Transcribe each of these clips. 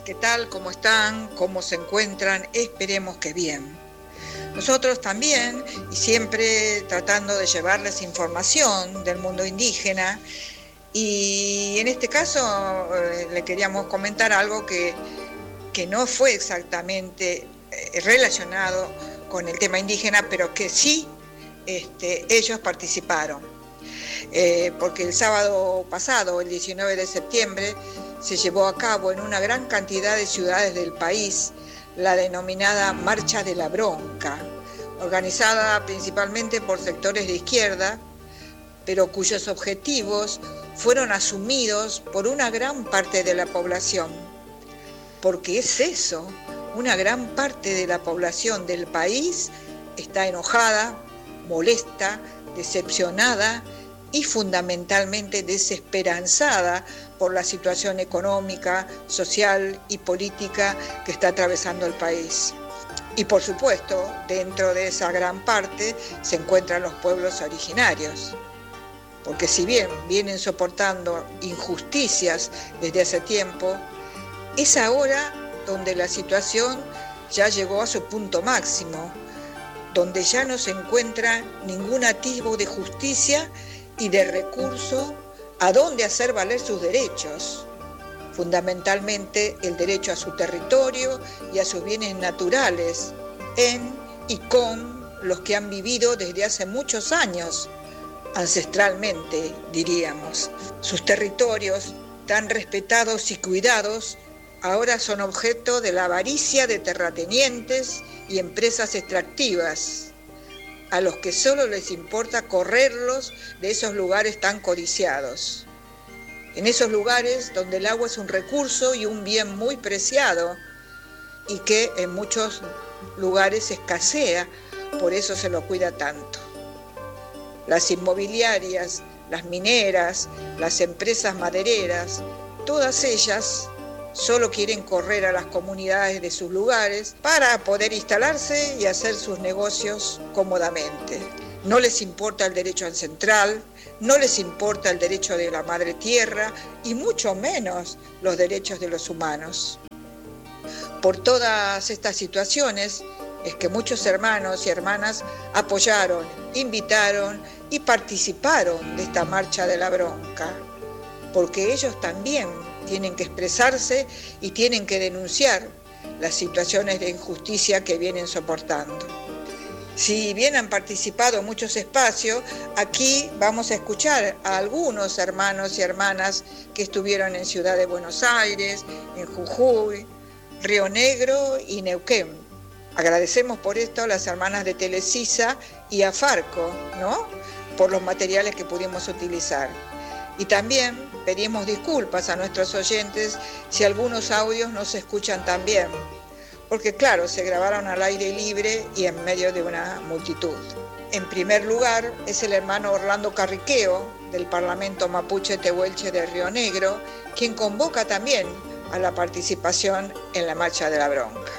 ¿qué tal? ¿Cómo están? ¿Cómo se encuentran? Esperemos que bien. Nosotros también, y siempre tratando de llevarles información del mundo indígena, y en este caso le queríamos comentar algo que no fue exactamente relacionado con el tema indígena, pero que sí ellos participaron. Porque el sábado pasado, el 19 de septiembre, se llevó a cabo en una gran cantidad de ciudades del país la denominada Marcha de la Bronca, organizada principalmente por sectores de izquierda, pero cuyos objetivos fueron asumidos por una gran parte de la población. Porque es eso, una gran parte de la población del país está enojada, molesta, decepcionada y fundamentalmente desesperanzada por la situación económica, social y política que está atravesando el país. Y por supuesto, dentro de esa gran parte se encuentran los pueblos originarios, porque si bien vienen soportando injusticias desde hace tiempo, es ahora donde la situación ya llegó a su punto máximo, donde ya no se encuentra ningún atisbo de justicia y de recurso a dónde hacer valer sus derechos, fundamentalmente el derecho a su territorio y a sus bienes naturales, en y con los que han vivido desde hace muchos años, ancestralmente diríamos. Sus territorios, tan respetados y cuidados, ahora son objeto de la avaricia de terratenientes y empresas extractivas, a los que solo les importa correrlos de esos lugares tan codiciados. En esos lugares donde el agua es un recurso y un bien muy preciado y que en muchos lugares escasea, por eso se lo cuida tanto. Las inmobiliarias, las mineras, las empresas madereras, todas ellas solo quieren correr a las comunidades de sus lugares para poder instalarse y hacer sus negocios cómodamente. No les importa el derecho ancestral, no les importa el derecho de la madre tierra y mucho menos los derechos de los humanos. Por todas estas situaciones es que muchos hermanos y hermanas apoyaron, invitaron y participaron de esta Marcha de la Bronca, porque ellos también tienen que expresarse y tienen que denunciar las situaciones de injusticia que vienen soportando. Si bien han participado en muchos espacios, aquí vamos a escuchar a algunos hermanos y hermanas que estuvieron en Ciudad de Buenos Aires, en Jujuy, Río Negro y Neuquén. Agradecemos por esto a las hermanas de Telesisa y a Farco, ¿no?, por los materiales que pudimos utilizar. Y también pedimos disculpas a nuestros oyentes si algunos audios no se escuchan tan bien, porque claro, se grabaron al aire libre y en medio de una multitud. En primer lugar es el hermano Orlando Carriqueo, del Parlamento Mapuche Tehuelche de Río Negro, quien convoca también a la participación en la Marcha de la Bronca.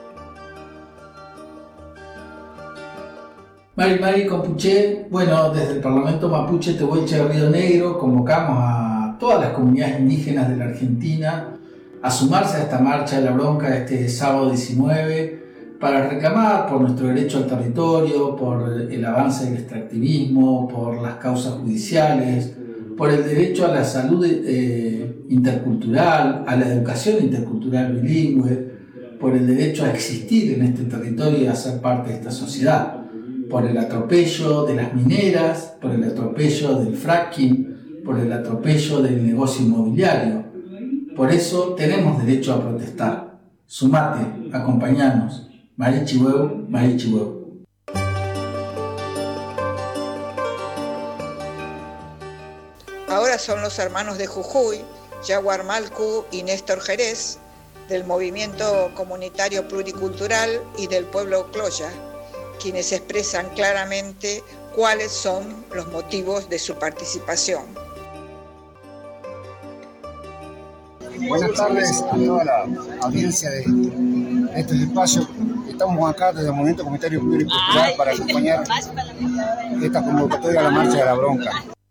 Mari Compuché, bueno, desde el Parlamento Mapuche Tehuelche de Río Negro convocamos a todas las comunidades indígenas de la Argentina a sumarse a esta Marcha de la Bronca este sábado 19 para reclamar por nuestro derecho al territorio, por el avance del extractivismo, por las causas judiciales, por el derecho a la salud intercultural, a la educación intercultural bilingüe, por el derecho a existir en este territorio y a ser parte de esta sociedad, por el atropello de las mineras, por el atropello del fracking, por el atropello del negocio inmobiliario. Por eso tenemos derecho a protestar. Sumate, acompañanos. Marichihueu, Marichihueu. Ahora son los hermanos de Jujuy, Yaguar Malcu y Néstor Jerez, del Movimiento Comunitario Pluricultural y del Pueblo Cloya, quienes expresan claramente cuáles son los motivos de su participación. Buenas tardes a toda la audiencia de estos espacios. Estamos acá desde el Movimiento Comunitario Pluricultural para acompañar esta convocatoria a la Marcha de la Bronca.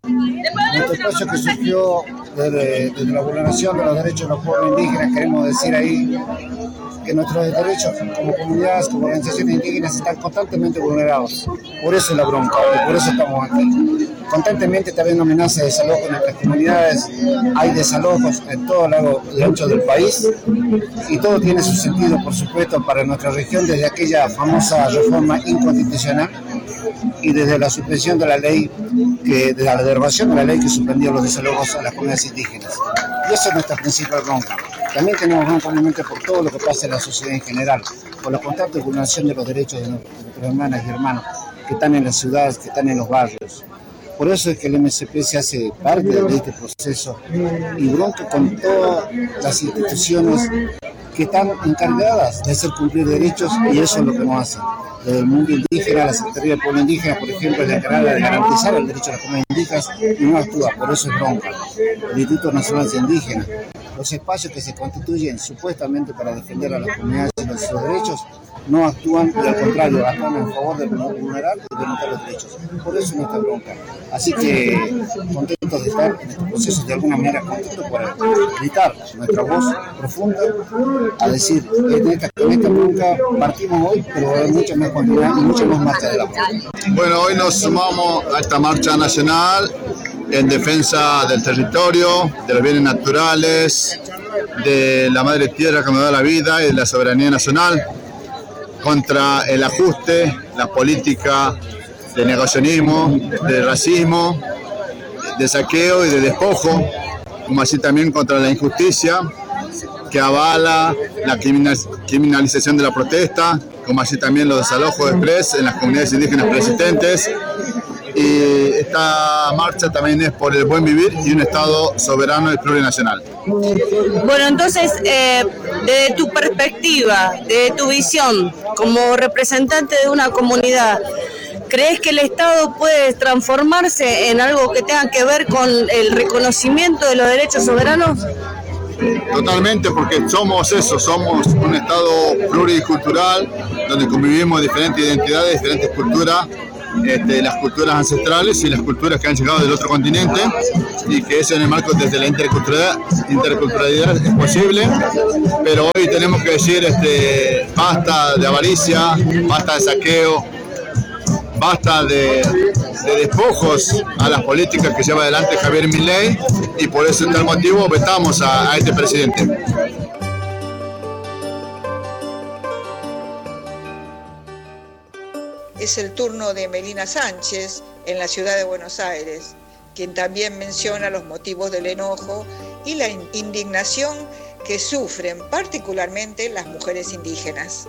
Nuestro espacio que surgió desde la vulneración de los derechos de los pueblos indígenas, queremos decir ahí que nuestros derechos como comunidades, como organizaciones indígenas están constantemente vulnerados. Por eso es la bronca, y por eso estamos aquí. Constantemente está habiendo amenazas de desalojo en nuestras comunidades, hay desalojos en todo lado y ancho del país, y todo tiene su sentido, por supuesto, para nuestra región, desde aquella famosa reforma inconstitucional y desde la suspensión de la ley, desde la derogación de la ley que suspendió los desalojos a las comunidades indígenas. Y esa es nuestra principal bronca. También tenemos bronca obviamente por todo lo que pasa en la sociedad en general, por la constante vulneración de los derechos de nuestras hermanas y hermanos que están en las ciudades, que están en los barrios. Por eso es que el MSP se hace parte de este proceso y bronca con todas las instituciones que están encargadas de hacer cumplir derechos, y eso es lo que nos hace. Desde el mundo indígena, la Secretaría del Pueblo Indígena, por ejemplo, es la encargada de garantizar el derecho a las comunidades indígenas y no actúa, por eso es bronca. El Instituto Nacional de Indígenas, los espacios que se constituyen supuestamente para defender a las comunidades y sus derechos, no actúan, y al contrario, actúan en favor de vulnerar y denunciar los derechos. Por eso nuestra bronca. Así que contentos de estar en este proceso, de alguna manera contentos por gritar nuestra voz profunda, a decir que en esta bronca partimos hoy, pero hay mucha más continuidad y mucha más marcha de la bronca. Bueno, hoy nos sumamos a esta marcha nacional en defensa del territorio, de los bienes naturales, de la madre tierra que nos da la vida y de la soberanía nacional, contra el ajuste, la política de negacionismo, de racismo, de saqueo y de despojo, como así también contra la injusticia que avala la criminalización de la protesta, como así también los desalojos express en las comunidades indígenas preexistentes. Y esta marcha también es por el buen vivir y un Estado soberano y plurinacional. Bueno, entonces, desde tu perspectiva, desde tu visión, como representante de una comunidad, ¿crees que el Estado puede transformarse en algo que tenga que ver con el reconocimiento de los derechos soberanos? Totalmente, porque somos eso, somos un Estado pluricultural, donde convivimos diferentes identidades, diferentes culturas, las culturas ancestrales y las culturas que han llegado del otro continente, y que eso en el marco desde la interculturalidad es posible, pero hoy tenemos que decir basta de avaricia, basta de saqueo, basta de despojos a las políticas que lleva adelante Javier Milei, y por ese tal motivo vetamos a este presidente. Es el turno de Melina Sánchez en la ciudad de Buenos Aires, quien también menciona los motivos del enojo y la indignación que sufren particularmente las mujeres indígenas.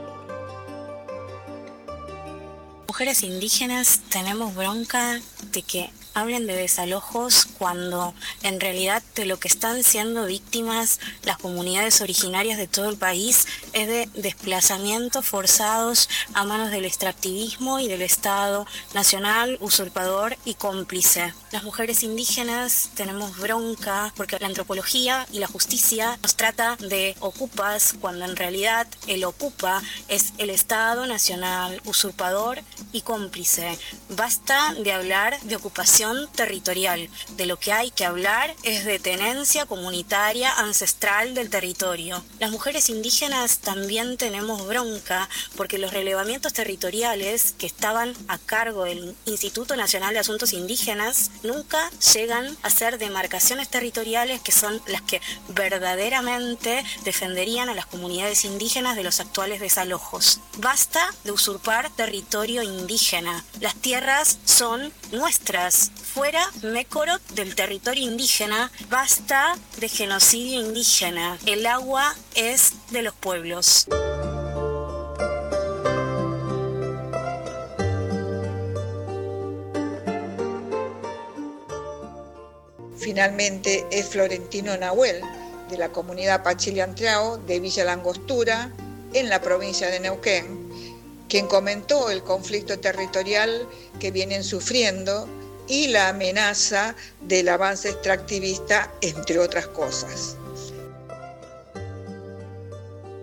Mujeres indígenas tenemos bronca de que hablen de desalojos cuando en realidad de lo que están siendo víctimas las comunidades originarias de todo el país es de desplazamientos forzados a manos del extractivismo y del Estado nacional usurpador y cómplice. Las mujeres indígenas tenemos bronca porque la antropología y la justicia nos trata de ocupas cuando en realidad el ocupa es el Estado nacional usurpador y cómplice. Basta de hablar de ocupación territorial. De lo que hay que hablar es de tenencia comunitaria ancestral del territorio. Las mujeres indígenas también tenemos bronca porque los relevamientos territoriales que estaban a cargo del Instituto Nacional de Asuntos Indígenas nunca llegan a ser demarcaciones territoriales que son las que verdaderamente defenderían a las comunidades indígenas de los actuales desalojos. Basta de usurpar territorio indígena. Las tierras son nuestras. Fuera Mécoro del territorio indígena, basta de genocidio indígena. El agua es de los pueblos. Finalmente es Florentino Nahuel, de la comunidad Pachiliantrao de Villa Langostura, en la provincia de Neuquén, quien comentó el conflicto territorial que vienen sufriendo y la amenaza del avance extractivista, entre otras cosas.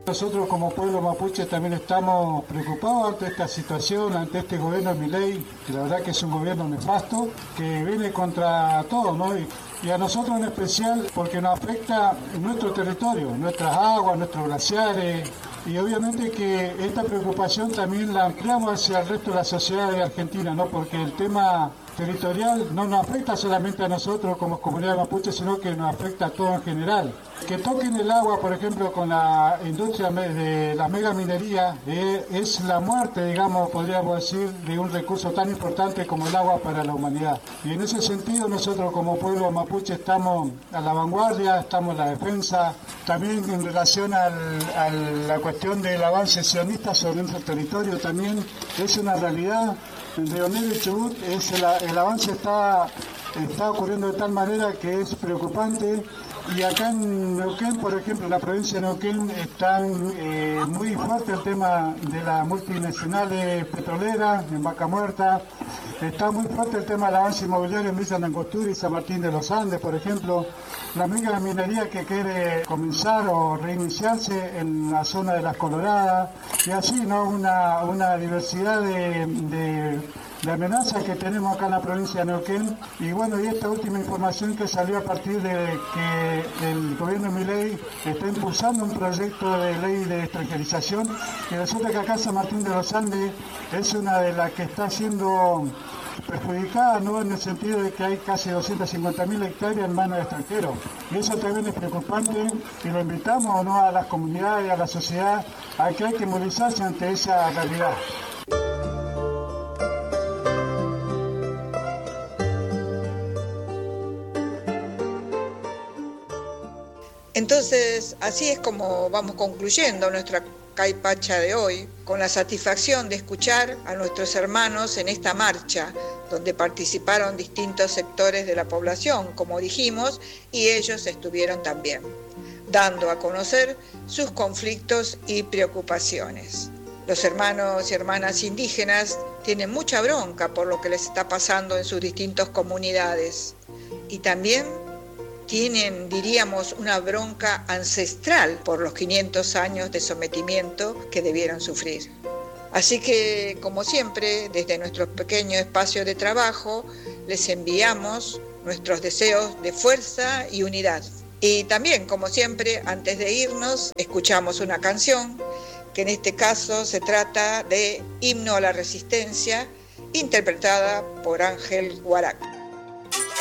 Nosotros como pueblo mapuche también estamos preocupados ante esta situación, ante este gobierno de Milei, que la verdad que es un gobierno nefasto, que viene contra todo, ¿no? Y a nosotros en especial porque nos afecta nuestro territorio, nuestras aguas, nuestros glaciares, y obviamente que esta preocupación también la ampliamos hacia el resto de la sociedad de Argentina, ¿no? Porque el tema territorial no nos afecta solamente a nosotros como comunidad mapuche, sino que nos afecta a todo en general. Que toquen el agua, por ejemplo, con la industria de la megaminería, es la muerte, digamos, podríamos decir, de un recurso tan importante como el agua para la humanidad. Y en ese sentido nosotros como pueblo mapuche estamos a la vanguardia, estamos en la defensa, también en relación a la cuestión del avance sionista sobre nuestro territorio, también es una realidad. En Río Negro y Chubut el avance está ocurriendo de tal manera que es preocupante. Y acá en Neuquén, por ejemplo, en la provincia de Neuquén, está muy fuerte el tema de las multinacionales petroleras en Vaca Muerta. Está muy fuerte el tema del avance inmobiliario en Villa Langostura y San Martín de los Andes, por ejemplo. La mega minería que quiere comenzar o reiniciarse en la zona de Las Coloradas. Y así, ¿no? Una diversidad de amenazas que tenemos acá en la provincia de Neuquén. Y bueno, y esta última información que salió a partir de que el gobierno de Milei está impulsando un proyecto de ley de extranjerización, y resulta que acá San Martín de los Andes es una de las que está siendo perjudicada, ¿no? En el sentido de que hay casi 250.000 hectáreas en manos de extranjeros. Y eso también es preocupante, y lo invitamos, ¿no?, a las comunidades y a la sociedad a que hay que movilizarse ante esa realidad. Entonces, así es como vamos concluyendo nuestra Caipacha de hoy, con la satisfacción de escuchar a nuestros hermanos en esta marcha, donde participaron distintos sectores de la población, como dijimos, y ellos estuvieron también, dando a conocer sus conflictos y preocupaciones. Los hermanos y hermanas indígenas tienen mucha bronca por lo que les está pasando en sus distintas comunidades, y también tienen, diríamos, una bronca ancestral por los 500 años de sometimiento que debieron sufrir. Así que, como siempre, desde nuestro pequeño espacio de trabajo, les enviamos nuestros deseos de fuerza y unidad. Y también, como siempre, antes de irnos, escuchamos una canción, que en este caso se trata de Himno a la Resistencia, interpretada por Ángel Guarac.